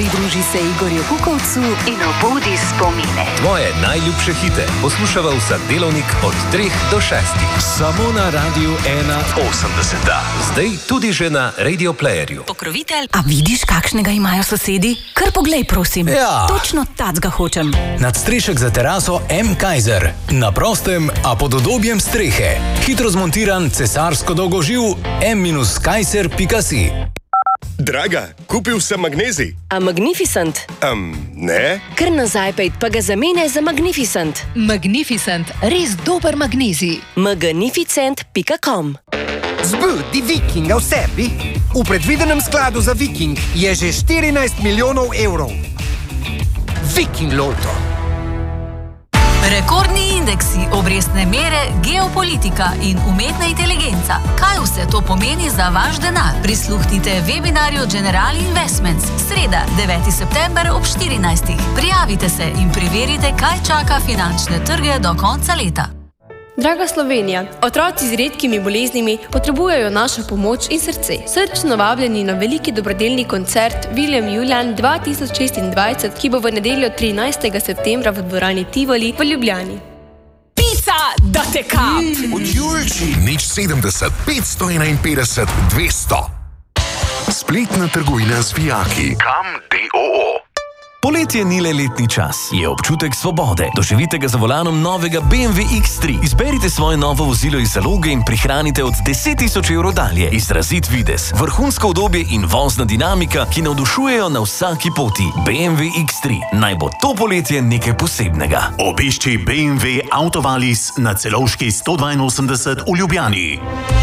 Pridruži se Igorju Kukovcu in obudi spomine. Tvoje najljubše hite poslušava vsak delovnik od 3 do 6. Samo na Radiu 1.80. Zdaj tudi že na Radio Playerju. Pokrovitelj. A vidiš, kakšnega imajo sosedi? Kar poglej, prosim. Ja. Točno tacga hočem. Nadstrešek za teraso M. Kaiser. Na prostem, a pod udobjem strehe. Hitro zmontiran cesarsko dolgoživ m-kaiser.si. Draga, kupil sem magnezij. A Magnificent? Ne. Kar nazaj pejt, pa ga zamene za Magnificent. Magnificent, res dober magnezij. Magnificent.com. Zbudi Vikinga v sebi. V predvidenem skladu za Viking je že 14 milijonov evrov. Viking Loto. Rekordni indeksi, obrestne mere, geopolitika in umetna inteligenca. Kaj vse to pomeni za vaš denar? Prisluhnite webinarju General Investments. Sreda, 9. september ob 14. Prijavite se in preverite, kaj čaka finančne trge do konca leta. Draga Slovenija, otroci z redkimi boleznimi potrebujejo našo pomoč in srce. Srčno vabljeni na veliki dobrodelni koncert William Julian 2026, ki bo v nedeljo 13. septembra v dvorani Tivoli v Ljubljani. Pica, da te kap! Od Julči. Nič 70, 551, 200. Spletna trgovina z vijaki. Kam DOO. Poletje ni le letni čas, je občutek svobode. Doživite ga za volanom novega BMW X3. Izberite svoje novo vozilo iz zaloge in prihranite od 10.000 evrov dalje. Izrazit videz, vrhunsko udobje in vozna dinamika, ki navdušujejo na vsaki poti. BMW X3. Naj bo to poletje nekaj posebnega. Obišči BMW Autovalis na Celovški 182 v Ljubljani.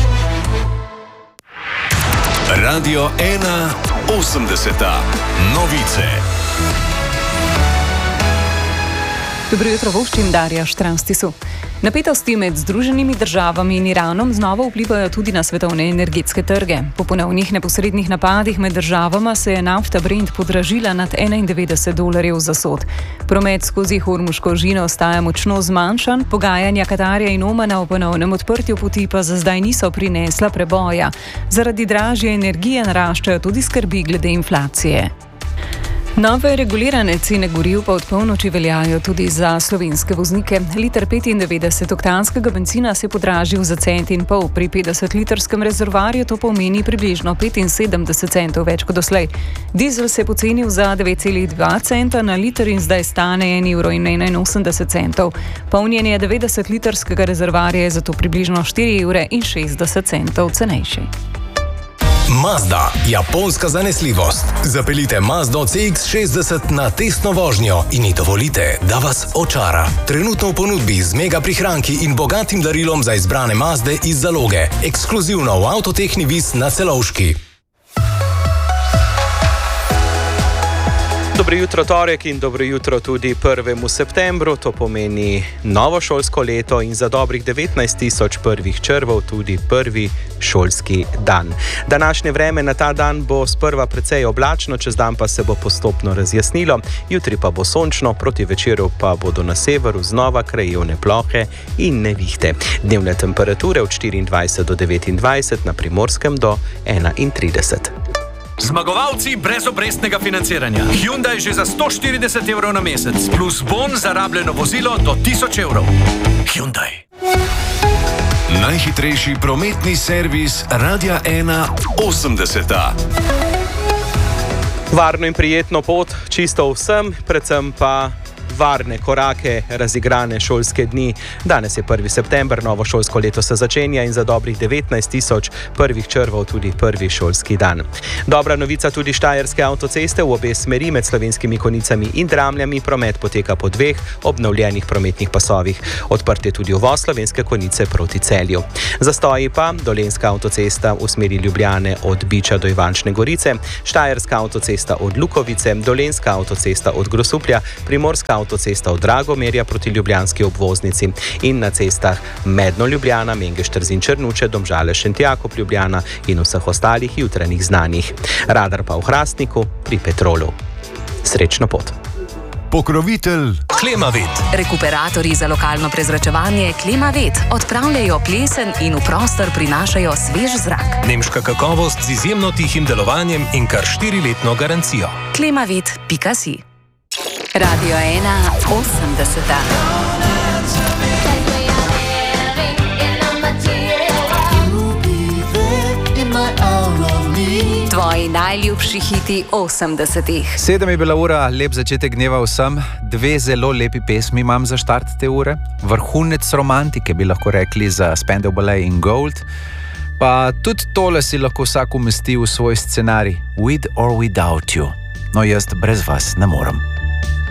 Radio 1.80. Novice. Dobro jutro, voščim Darja Štranstisu. Napetosti med Združenimi državami in Iranom znova vplivajo tudi na svetovne energetske trge. Po ponovnih neposrednih napadih med državama se je nafta Brent podražila nad $91 za sod. Promet skozi Hormuško žino ostaja močno zmanjšan, pogajanja Katarja in Omana o ponovnem odprtju poti pa za zdaj niso prinesla preboja. Zaradi dražje energije naraščajo tudi skrbi glede inflacije. Nove regulirane cene goriv pa od polnoči veljajo tudi za slovenske voznike. Liter 95-oktanskega bencina se je podražil za $1,50. Pri 50-litrskem rezervoarju to pomeni približno 75 centov več kot doslej. Dizel se je pocenil za 9,2 centa na liter in zdaj stane €1,81. Polnjenje 90-litrskega rezervoarja je zato približno €4,60 cenejši. Mazda, japonska zanesljivost. Zapeljite Mazdo CX-60 na testno vožnjo in ji dovolite, da vas očara. Trenutno v ponudbi z mega prihranki in bogatim darilom za izbrane Mazde iz zaloge. Ekskluzivno v Avtotehni Vis na Celovški. Dobro jutro torek in dobro jutro tudi 1. septembru, to pomeni novo šolsko leto in za dobrih 19.000 prvih črvov tudi prvi šolski dan. Današnje vreme na ta dan bo sprva precej oblačno, čez dan pa se bo postopno razjasnilo, jutri pa bo sončno, proti večeru pa bodo na severu znova krajevne plohe in nevihte. Dnevne temperature od 24 do 29, na Primorskem do 31. Zmagovalci brezobrestnega financiranja. Hyundai že za 140 evrov na mesec, plus bon za rabljeno vozilo do 1000 evrov. Hyundai. Najhitrejši prometni servis Radia 1.80. Varno in prijetno pot čisto vsem, predvsem pa varne korake, razigrane šolske dni. Danes je 1. september, novo šolsko leto se začenja in za dobrih 19.000 prvih črvov tudi prvi šolski dan. Dobra novica tudi Štajerske avtoceste, v obe smeri med Slovenskimi Konjicami in Dramljami promet poteka po dveh obnovljenih prometnih pasovih. Odprt je tudi uvoz Slovenske Konjice proti Celju. Zastoji pa Dolenjska avtocesta v smeri Ljubljane od Biča do Ivančne Gorice, Štajerska avtocesta od Lukovice, Dolenjska avtocesta od Grosuplja, Primorska avtocesta od Dragomerja proti ljubljanski obvoznici in na cestah Medno Ljubljana, Mengeš Trzin Črnuče, Domžale Šentjakov Ljubljana in vseh ostalih jutranjih znanjih. Radar pa v Hrastniku pri Petrolu. Srečno pot. Pokrovitelj Klimavet. Rekuperatorji za lokalno prezračevanje Klimavet odpravljajo plesen in v prostor prinašajo svež zrak. Nemška kakovost z izjemno tihim delovanjem in kar 4-letno garancijo. Klimavet.si Radio 1 80. Tvoji najljubši hiti 80-ih. 7 je bila ura, lep začetek dneva vsem. 2 zelo lepi pesmi imam za štart te ure. Vrhunec romantike bi lahko rekli za Spandau Ballet in Gold. Pa tudi tole si lahko vsak umesti v svoj scenarij. With or without you. No, jaz brez vas ne morem.